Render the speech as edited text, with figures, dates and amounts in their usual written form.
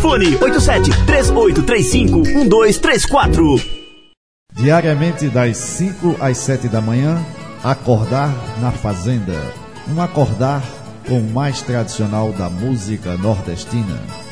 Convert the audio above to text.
Fone 87-3835-1234. Diariamente das 5 às 7 da manhã, Acordar na Fazenda. Um acordar com o mais tradicional da música nordestina.